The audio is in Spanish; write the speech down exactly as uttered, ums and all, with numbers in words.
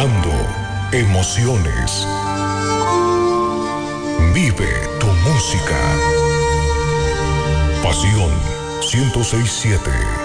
Creando emociones. Vive tu música. Pasión ciento seis punto siete.